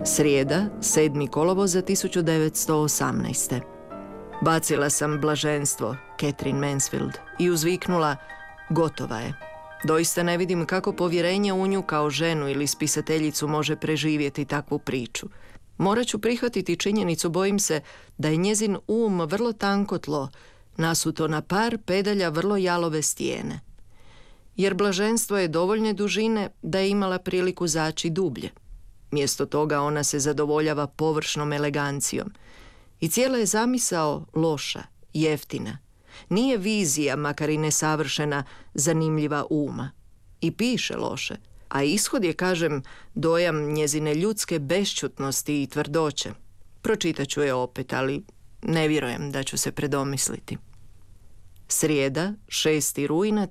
Srijeda, 7. kolovoza 1918. Bacila sam blaženstvo, Catherine Mansfield, i uzviknula: gotova je. Doista ne vidim kako povjerenje u nju kao ženu ili spisateljicu može preživjeti takvu priču. Morat ću prihvatiti činjenicu, bojim se, da je njezin vrlo tanko tlo, nasuto na par pedalja vrlo jalove stijene. Jer blaženstvo je dovoljne dužine da je imala priliku zaći dublje. Mjesto toga ona se zadovoljava površnom elegancijom. I cijela je zamisao loša, jeftina. Nije vizija, makar i nesavršena, zanimljiva uma. I piše loše, a ishod je, kažem, dojam njezine ljudske bešćutnosti i tvrdoće. Pročitat ću je opet, ali ne vjerujem da ću se predomisliti. Srijeda, 6. rujna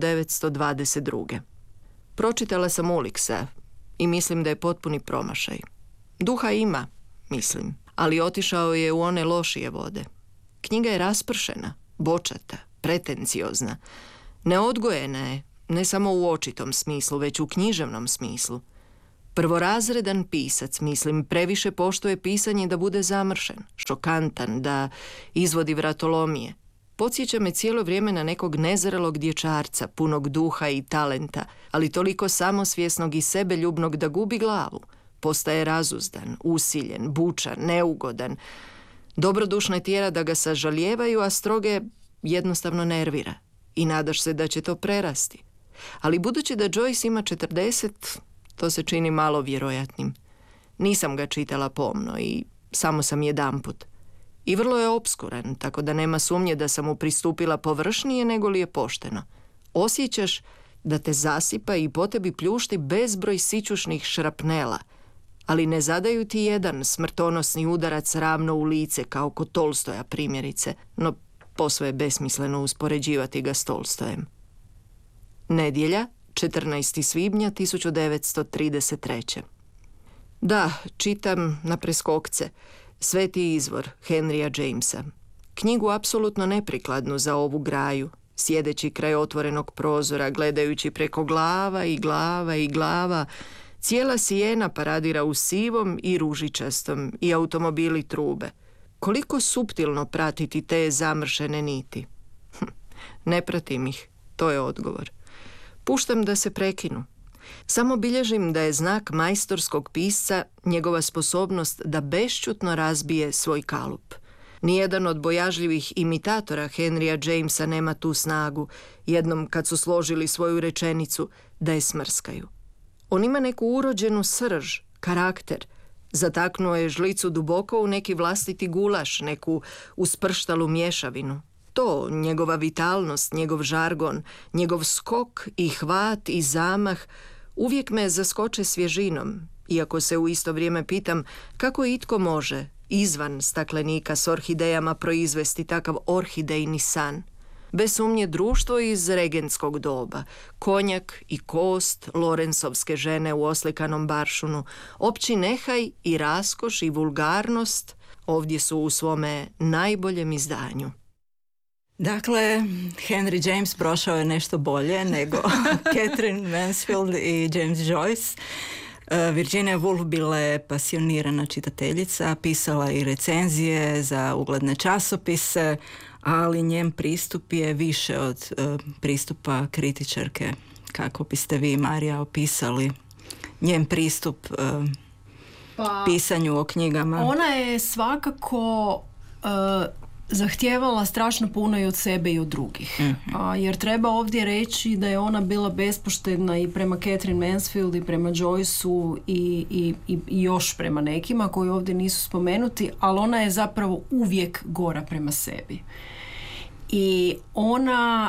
1922. Pročitala sam Uliksa i mislim da je potpuni promašaj. Duha ima, mislim, ali otišao je u one lošije vode. Knjiga je raspršena, bočata, pretenciozna. Neodgojena je, ne samo u očitom smislu, već u književnom smislu. Prvorazredan pisac, mislim, previše poštuje pisanje da bude zamršen, šokantan, da izvodi vratolomije. Podsjeća me cijelo vrijeme na nekog nezrelog dječarca, punog duha i talenta, ali toliko samosvjesnog i sebeljubnog da gubi glavu. Postaje razuzdan, usiljen, bučan, neugodan. Dobrodušne tjera da ga sažalijevaju, a stroge jednostavno nervira. I nadaš se da će to prerasti. Ali budući da Joyce ima 40, to se čini malo vjerojatnim. Nisam ga čitala pomno i samo sam jedanput. I vrlo je opskuran, tako da nema sumnje da sam mu pristupila površnije nego li je pošteno. Osjećaš da te zasipa i po tebi pljušti bezbroj sićušnih šrapnela, ali ne zadaju ti jedan smrtonosni udarac ravno u lice kao kod Tolstoja primjerice, no posve je besmisleno uspoređivati ga s Tolstojem. Nedjelja, 14. svibnja 1933. Da, čitam na preskokce Sveti izvor Henrya Jamesa. Knjigu apsolutno neprikladnu za ovu graju, sjedeći kraj otvorenog prozora, gledajući preko glava i glava i glava. Cijela Sijena paradira u sivom i ružičastom i automobili trube. Koliko suptilno pratiti te zamršene niti? Ne pratim ih, to je odgovor. Puštam da se prekinu. Samo bilježim da je znak majstorskog pisca njegova sposobnost da bešćutno razbije svoj kalup. Nijedan od bojažljivih imitatora Henrya Jamesa nema tu snagu, jednom kad su složili svoju rečenicu, da je smrskaju. On ima neku urođenu srž, karakter. Zataknuo je žlicu duboko u neki vlastiti gulaš, neku usprštalu mješavinu. To, njegova vitalnost, njegov žargon, njegov skok i hvat i zamah uvijek me zaskoče svježinom, iako se u isto vrijeme pitam kako itko može izvan staklenika s orhidejama proizvesti takav orhidejni san. Bez sumnje društvo iz regentskog doba, konjak i kost Lorensovske žene u oslikanom baršunu, opći nehaj i raskoš i vulgarnost ovdje su u svome najboljem izdanju. Dakle, Henry James prošao je nešto bolje nego Catherine Mansfield i James Joyce. Virginia Woolf bila je pasionirana čitateljica, pisala i recenzije za ugledne časopise, ali njen pristup je više od pristupa kritičarke. Kako biste vi, Marija, opisali njen pristup pisanju o knjigama? Ona je svakako zahtijevala strašno puno i od sebe i od drugih. Jer treba ovdje reći da je ona bila bespoštedna i prema Catherine Mansfield i prema Joyceu i još prema nekima koji ovdje nisu spomenuti, ali ona je zapravo uvijek gora prema sebi. I ona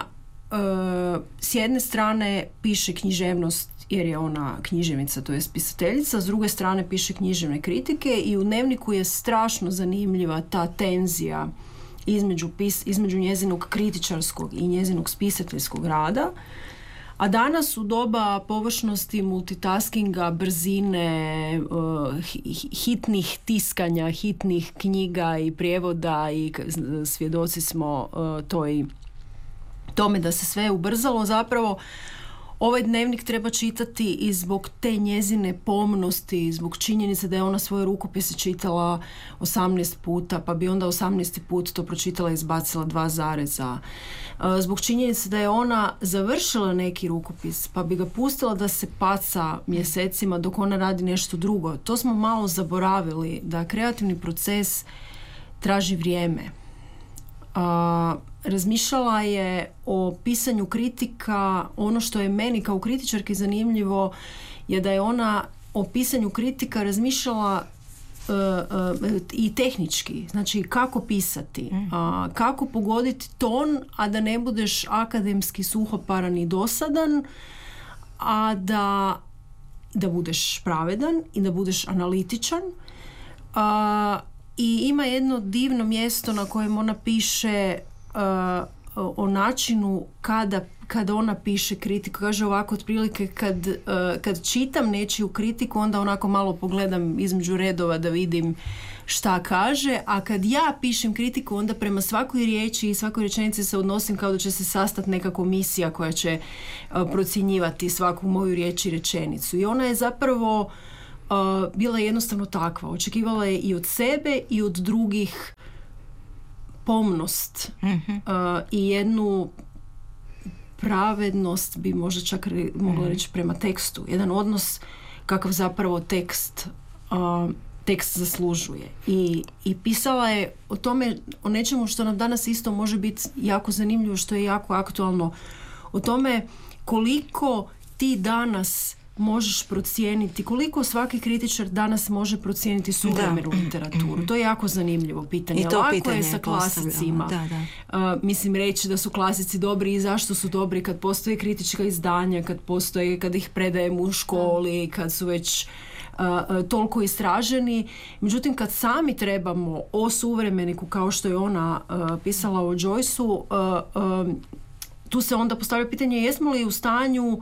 s jedne strane piše književnost jer je ona književnica, to je pisateljica, s druge strane piše književne kritike i u Dnevniku je strašno zanimljiva ta tenzija između njezinog kritičarskog i njezinog spisateljskog rada. A danas u doba površnosti, multitaskinga, brzine, hitnih tiskanja, hitnih knjiga i prijevoda i svjedoci smo tome da se sve ubrzalo, zapravo ovaj dnevnik treba čitati i zbog te njezine pomnosti, zbog činjenice da je ona svoje rukopise čitala 18 puta, pa bi onda 18. put to pročitala i izbacila 2 zareza. Zbog činjenice da je ona završila neki rukopis, pa bi ga pustila da se paca mjesecima dok ona radi nešto drugo. To smo malo zaboravili, da kreativni proces traži vrijeme. Razmišljala je o pisanju kritika. Ono što je meni kao kritičarki zanimljivo je da je ona o pisanju kritika razmišljala i tehnički, znači kako pisati, kako pogoditi ton, a da ne budeš akademski suhoparan i dosadan, a da budeš pravedan i da budeš analitičan. I ima jedno divno mjesto na kojem ona piše o načinu kada ona piše kritiku. Kaže ovako, otprilike kad čitam nečiju kritiku, onda onako malo pogledam između redova da vidim šta kaže, a kad ja pišem kritiku, onda prema svakoj riječi i svakoj rečenici se odnosim kao da će se sastati neka komisija koja će procjenjivati svaku moju riječ i rečenicu. I ona je zapravo bila jednostavno takva. Očekivala je i od sebe i od drugih pomnost i jednu pravednost, bi možda čak mogla reći, prema tekstu. Jedan odnos kakav zapravo tekst zaslužuje. I pisala je o tome, o nečemu što nam danas isto može biti jako zanimljivo, što je jako aktualno. O tome koliko ti danas možeš procijeniti, koliko svaki kritičar danas može procijeniti suvremenu literaturu. To je jako zanimljivo pitanje. I to lako pitanje je sa klasicima. Mislim, reći da su klasici dobri i zašto su dobri kad postoje kritička izdanja, kad ih predajemo u školi, kad su već toliko istraženi. Međutim, kad sami trebamo o suvremeniku, kao što je ona pisala o Joyceu, tu se onda postavlja pitanje jesmo li u stanju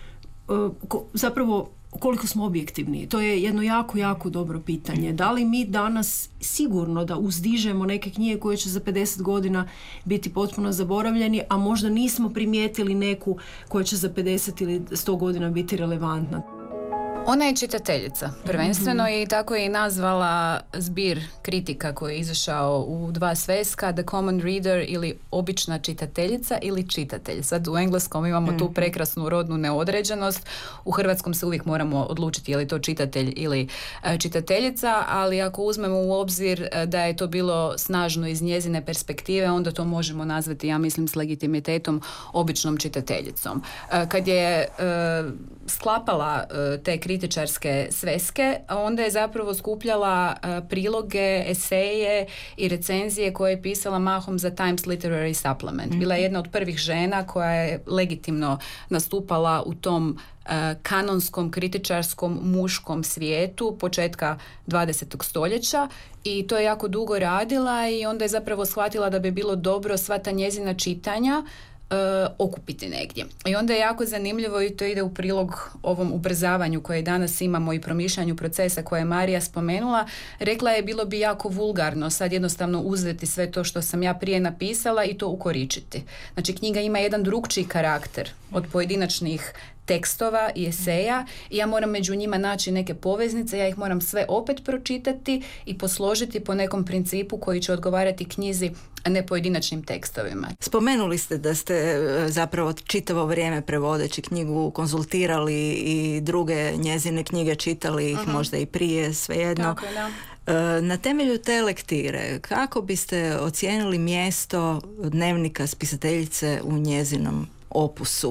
zapravo koliko smo objektivni. To je jedno jako, jako dobro pitanje. Da li mi danas sigurno da uzdižemo neke knjige koje će za 50 godina biti potpuno zaboravljeni, a možda nismo primijetili neku koja će za 50 ili 100 godina biti relevantna. Ona je čitateljica, prvenstveno, i tako je i nazvala zbir kritika koji je izašao u 2 sveska, The Common Reader ili obična čitateljica ili čitatelj. Sad u engleskom imamo tu prekrasnu rodnu neodređenost, u hrvatskom se uvijek moramo odlučiti je li to čitatelj ili čitateljica, ali ako uzmemo u obzir da je to bilo snažno iz njezine perspektive, onda to možemo nazvati, ja mislim, s legitimitetom običnom čitateljicom. Kad je sklapala te kritičarske sveske, onda je zapravo skupljala priloge, eseje i recenzije koje je pisala mahom za Times Literary Supplement. Bila je jedna od prvih žena koja je legitimno nastupala u tom kanonskom, kritičarskom, muškom svijetu početka 20. stoljeća i to je jako dugo radila i onda je zapravo shvatila da bi bilo dobro sva ta njezina čitanja okupiti negdje. I onda je jako zanimljivo i to ide u prilog ovom ubrzavanju koje danas imamo i promišljanju procesa koje je Marija spomenula. Rekla je bilo bi jako vulgarno sad jednostavno uzeti sve to što sam ja prije napisala i to ukoričiti. Znači knjiga ima jedan drugčiji karakter od pojedinačnih tekstova i eseja i ja moram među njima naći neke poveznice, ja ih moram sve opet pročitati i posložiti po nekom principu koji će odgovarati knjizi, a ne pojedinačnim tekstovima. Spomenuli ste da ste zapravo čitavo vrijeme prevodeći knjigu konzultirali i druge njezine knjige, čitali ih možda i prije, svejedno. Tako, da. Na temelju te lektire, kako biste ocijenili mjesto dnevnika spisateljice u njezinom opusu?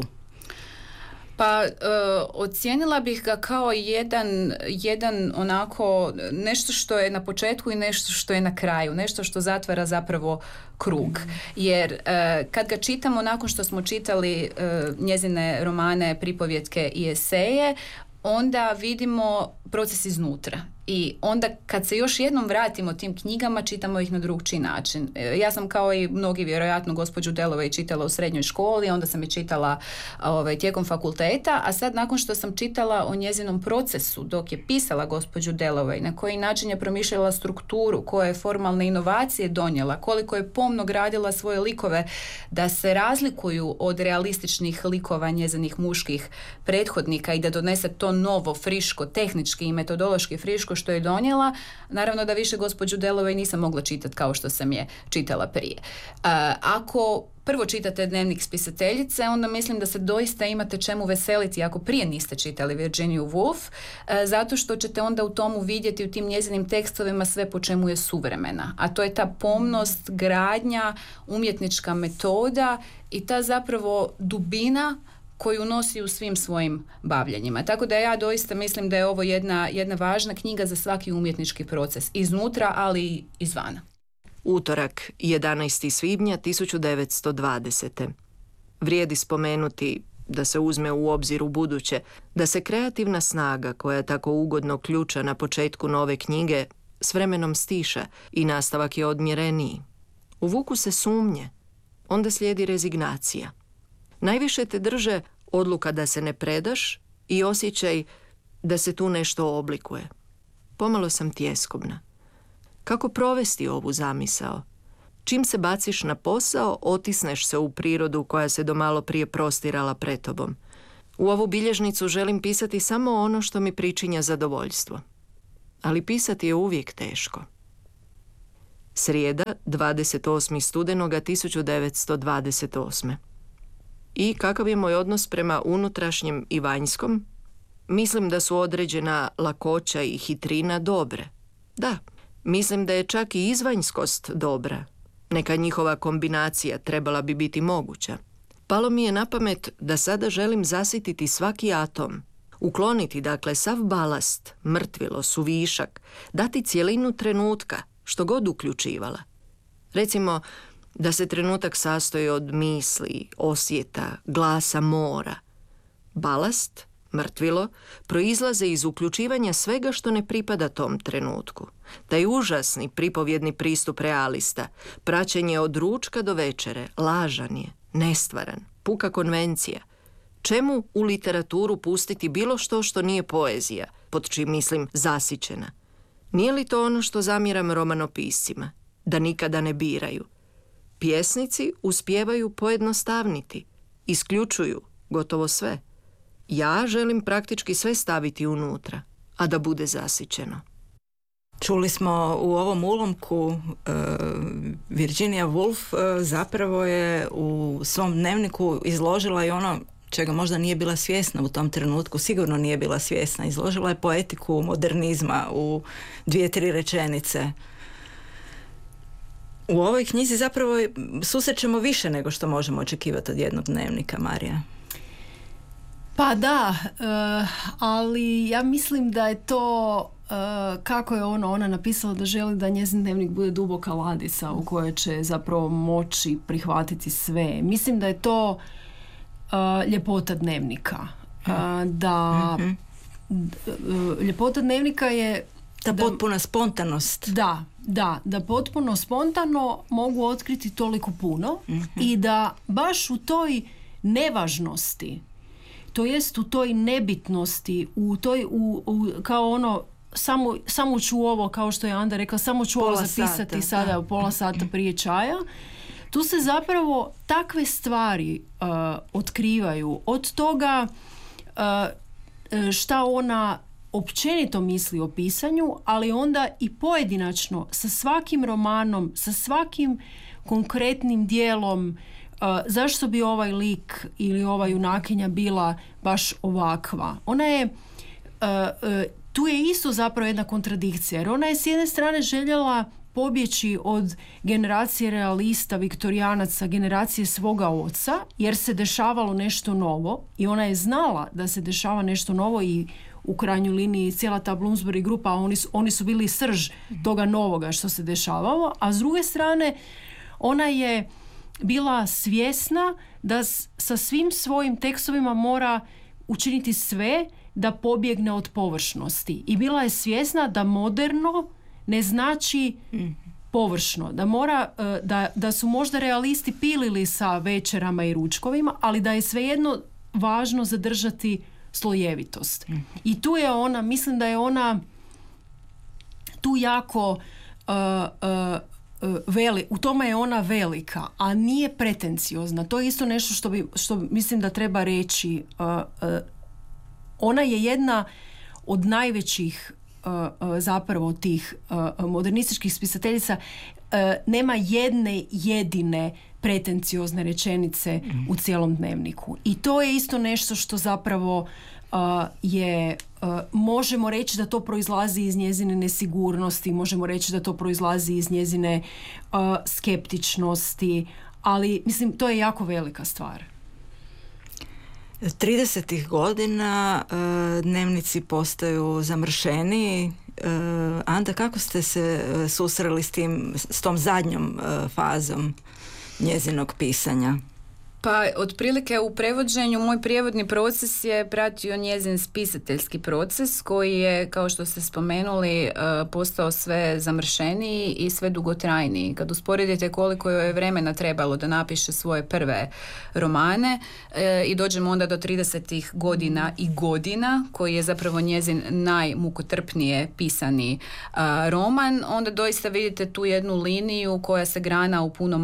Pa ocijenila bih ga kao jedan onako nešto što je na početku i nešto što je na kraju, nešto što zatvara zapravo krug. Jer kad ga čitamo nakon što smo čitali njezine romane, pripovjetke i eseje, onda vidimo proces iznutra. I onda kad se još jednom vratimo tim knjigama, čitamo ih na drugčiji način. Ja sam kao i mnogi vjerojatno gospođu Dalloway čitala u srednjoj školi, onda sam je čitala tijekom fakulteta, a sad nakon što sam čitala o njezinom procesu dok je pisala gospođu Dalloway, na koji način je promišljala strukturu, koje je formalne inovacije donijela, koliko je pomno gradila svoje likove da se razlikuju od realističnih likova njezinih muških prethodnika i da donese to novo, friško, tehnički i metodološki friško što je donijela, naravno da više gospođu Dalloway nisam mogla čitati kao što sam je čitala prije. Ako prvo čitate Dnevnik spisateljice, onda mislim da se doista imate čemu veseliti ako prije niste čitali Virginiju Woolf, zato što ćete onda u tomu vidjeti u tim njezinim tekstovima sve po čemu je suvremena. A to je ta pomnost, gradnja, umjetnička metoda i ta zapravo dubina koju nosi u svim svojim bavljenjima. Tako da ja doista mislim da je ovo jedna važna knjiga za svaki umjetnički proces. Iznutra, ali i izvana. Utorak, 11. svibnja 1920. Vrijedi spomenuti, da se uzme u obzir u buduće, da se kreativna snaga koja tako ugodno ključa na početku nove knjige s vremenom stiša i nastavak je odmjereniji. Uvuku se sumnje, onda slijedi rezignacija. Najviše te drže odluka da se ne predaš i osjećaj da se tu nešto oblikuje. Pomalo sam tjeskobna. Kako provesti ovu zamisao? Čim se baciš na posao, otisneš se u prirodu koja se do malo prije prostirala pred tobom. U ovu bilježnicu želim pisati samo ono što mi pričinja zadovoljstvo. Ali pisati je uvijek teško. Srijeda, 28. studenoga 1928. I kakav je moj odnos prema unutrašnjem i vanjskom? Mislim da su određena lakoća i hitrina dobre. Da, mislim da je čak i izvanjskost dobra. Neka njihova kombinacija trebala bi biti moguća. Palo mi je na pamet da sada želim zasititi svaki atom, ukloniti dakle sav balast, mrtvilo, suvišak, dati cjelinu trenutka, što god uključivala. Recimo, da se trenutak sastoji od misli, osjeta, glasa mora. Balast, mrtvilo, proizlaze iz uključivanja svega što ne pripada tom trenutku. Taj užasni pripovjedni pristup realista, praćenje od ručka do večere, lažan je, nestvaran, puka konvencija. Čemu u literaturu pustiti bilo što nije poezija, pod čim mislim zasićena? Nije li to ono što zamjeram romanopiscima, da nikada ne biraju? Pjesnici uspijevaju pojednostavniti, isključuju gotovo sve. Ja želim praktički sve staviti unutra, a da bude zasićeno. Čuli smo u ovom ulomku Virginia Woolf zapravo je u svom dnevniku izložila i ono čega možda nije bila svjesna u tom trenutku, sigurno nije bila svjesna. Izložila je poetiku modernizma u 2-3 rečenice. U ovoj knjizi zapravo susrećemo više nego što možemo očekivati od jednog dnevnika, Marija. Pa da, ali ja mislim da je to kako je ona napisala da želi da njezin dnevnik bude duboka ladica u kojoj će zapravo moći prihvatiti sve. Mislim da je to ljepota dnevnika. Ljepota dnevnika je ta potpuna spontanost. Da potpuno spontano mogu otkriti toliko puno i da baš u toj nevažnosti, to jest u toj nebitnosti, kao ono, samo ću ovo, kao što je Anda rekla, samo ću ovo zapisati sada u pola sata prije čaja. Tu se zapravo takve stvari otkrivaju. Od toga šta ona općenito misli o pisanju, ali onda i pojedinačno sa svakim romanom, sa svakim konkretnim dijelom, zašto bi ovaj lik ili ova junakinja bila baš ovakva. Ona je tu je isto zapravo jedna kontradikcija, jer ona je s jedne strane željela pobjeći od generacije realista, viktorijanaca, generacije svoga oca, jer se dešavalo nešto novo i ona je znala da se dešava nešto novo i u krajnjoj liniji cijela ta Bloomsbury grupa, oni su bili srž toga novoga što se dešavalo, a s druge strane ona je bila svjesna da sa svim svojim tekstovima mora učiniti sve da pobjegne od površnosti. I bila je svjesna da moderno ne znači površno. Da mora, da su možda realisti pilili sa večerama i ručkovima, ali da je svejedno važno zadržati slojevitost. I tu je ona, mislim da je ona tu jako u tome je ona velika, a nije pretenciozna. To je isto nešto što mislim da treba reći. Ona je jedna od najvećih zapravo tih modernističkih spisateljica. Nema jedne jedine pretenciozne rečenice u cijelom dnevniku. I to je isto nešto što zapravo možemo reći da to proizlazi iz njezine nesigurnosti, možemo reći da to proizlazi iz njezine skeptičnosti, ali mislim to je jako velika stvar. 30. godina dnevnici postaju zamršeniji. Anda, kako ste se susreli s tom zadnjom fazom njezinog pisanja? Pa, otprilike u prevođenju moj prijevodni proces je pratio njezin spisateljski proces koji je, kao što ste spomenuli, postao sve zamršeniji i sve dugotrajniji. Kad usporedite koliko joj je vremena trebalo da napiše svoje prve romane i dođemo onda do 30. godina koji je zapravo njezin najmukotrpnije pisani roman, onda doista vidite tu jednu liniju koja se grana u puno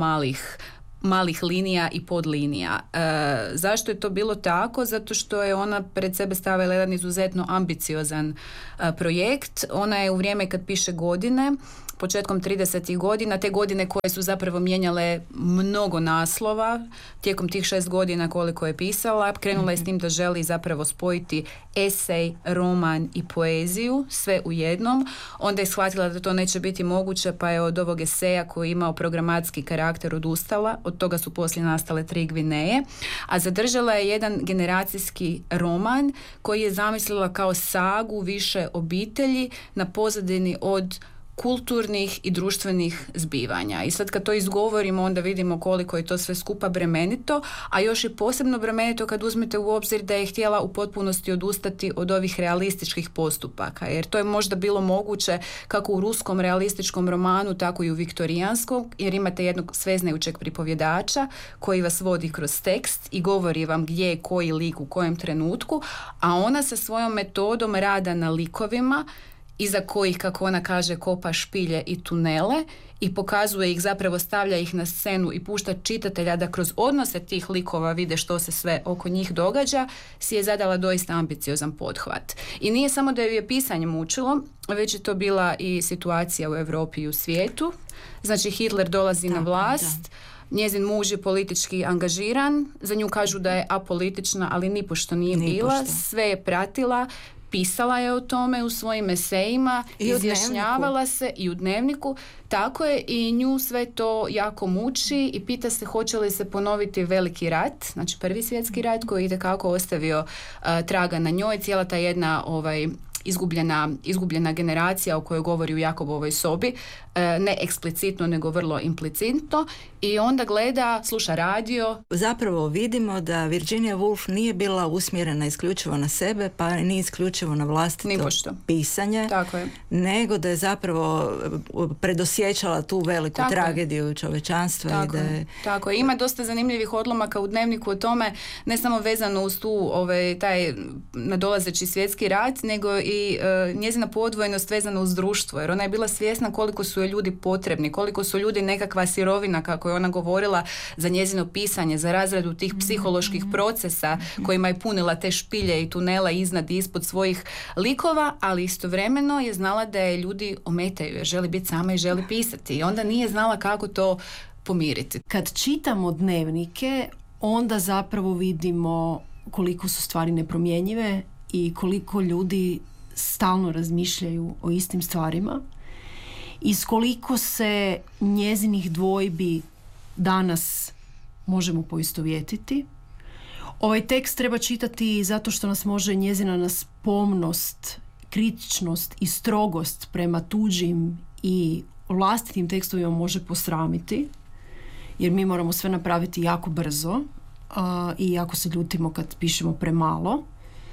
malih linija i podlinija. Zašto je to bilo tako? Zato što je ona pred sebe stavila jedan izuzetno ambiciozan projekt. Ona je u vrijeme kad piše godine, početkom 30. godina, te godine koje su zapravo mijenjale mnogo naslova, tijekom tih 6 godina koliko je pisala, krenula je s tim da želi zapravo spojiti esej, roman i poeziju, sve u jednom. Onda je shvatila da to neće biti moguće, pa je od ovog eseja koji je imao programatski karakter odustala. Od toga su poslije nastale 3 Gvineje, a zadržala je jedan generacijski roman koji je zamislila kao sagu više obitelji na pozadini od kulturnih i društvenih zbivanja. I sad kad to izgovorimo, onda vidimo koliko je to sve skupa bremenito, a još je posebno bremenito kad uzmete u obzir da je htjela u potpunosti odustati od ovih realističkih postupaka, jer to je možda bilo moguće kako u ruskom realističkom romanu, tako i u viktorijanskom, jer imate jednog sveznajućeg pripovjedača koji vas vodi kroz tekst i govori vam gdje je koji lik u kojem trenutku, a ona sa svojom metodom rada na likovima iza kojih, kako ona kaže, kopa špilje i tunele i pokazuje ih, zapravo stavlja ih na scenu i pušta čitatelja da kroz odnose tih likova vide što se sve oko njih događa, si je zadala doista ambiciozan pothvat. I nije samo da ju je pisanje mučilo, već je to bila i situacija u Europi i u svijetu. Znači, Hitler dolazi na vlast, njezin muž je politički angažiran, za nju kažu da je apolitična, ali nipošto nije bila, sve je pratila, pisala je o tome u svojim esejima, izjašnjavala se i u dnevniku, tako je, i nju sve to jako muči i pita se hoće li se ponoviti veliki rat, znači Prvi svjetski rat koji je itekako ostavio traga na njoj, cijela ta jedna izgubljena generacija o kojoj govori u Jakobovoj sobi, ne eksplicitno nego vrlo implicitno, i onda sluša radio. Zapravo vidimo da Virginia Woolf nije bila usmjerena isključivo na sebe, pa ni isključivo na vlastito pisanje, tako je, nego da je zapravo predosjećala tu veliku tragediju čovečanstva. Tako je. Ima dosta zanimljivih odlomaka u dnevniku o tome, ne samo vezano uz tu taj nadolazeći svjetski rat, nego i njezina podvojnost vezana uz društvo, jer ona je bila svjesna koliko su joj ljudi potrebni, koliko su ljudi nekakva sirovina, kako je ona govorila, za njezino pisanje, za razradu tih psiholoških procesa kojima je punila te špilje i tunela iznad i ispod svojih likova, ali istovremeno je znala da je ljudi ometaju, jer želi biti sama i želi pisati, i onda nije znala kako to pomiriti. Kad čitamo dnevnike, onda zapravo vidimo koliko su stvari nepromjenjive i koliko ljudi stalno razmišljaju o istim stvarima i s koliko se njezinih dvojbi danas možemo poistovjetiti. Ovaj tekst treba čitati zato što nas može njezina nas pomnost, kritičnost i strogost prema tuđim i vlastitim tekstovima može posramiti, jer mi moramo sve napraviti jako brzo i jako se ljutimo kad pišemo premalo.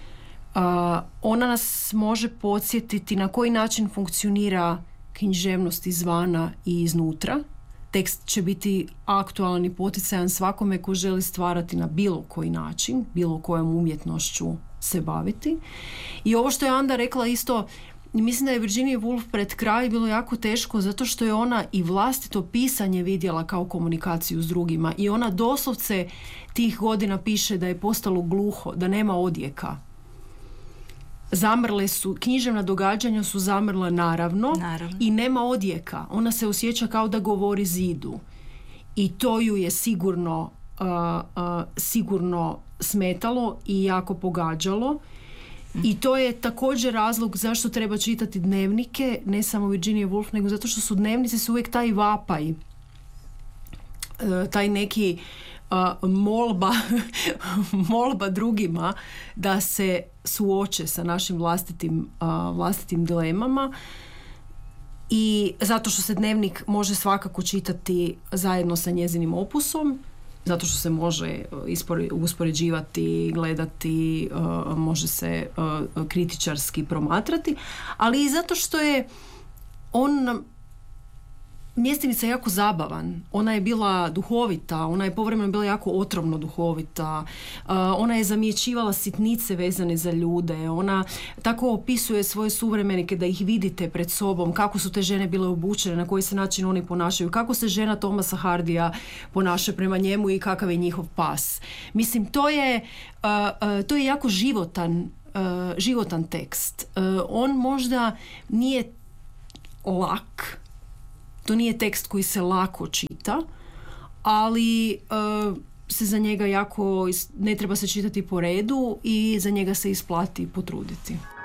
Ona nas može podsjetiti na koji način funkcionira književnost izvana i iznutra. Tekst će biti aktualan i poticajan svakome ko želi stvarati na bilo koji način, bilo kojom umjetnošću se baviti. I ovo što je Anda rekla isto, mislim da je Virginia Woolf pred kraj bilo jako teško zato što je ona i vlastito pisanje vidjela kao komunikaciju s drugima i ona doslovce tih godina piše da je postalo gluho, da nema odjeka. Zamrle su, književna događanja su zamrla naravno i nema odjeka. Ona se osjeća kao da govori zidu. I to ju je sigurno smetalo i jako pogađalo. I to je također razlog zašto treba čitati dnevnike, ne samo Virginia Woolf, nego zato što su dnevnici su uvijek taj vapaj, taj neki molba drugima da se suoče sa našim vlastitim dilemama. I zato što se dnevnik može svakako čitati zajedno sa njezinim opusom, zato što se može uspoređivati, gledati, može se kritičarski promatrati, ali i zato što je on mjestenica jako zabavan. Ona je bila duhovita, ona je povremeno bila jako otrovno duhovita, ona je zamjećivala sitnice vezane za ljude, ona tako opisuje svoje suvremenike da ih vidite pred sobom, kako su te žene bile obučene, na koji se način oni ponašaju, kako se žena Thomasa Hardija ponaša prema njemu i kakav je njihov pas. Mislim, to je jako životan tekst. On možda nije lak, to nije tekst koji se lako čita, ali se za njega ne treba se čitati po redu i za njega se isplati potruditi.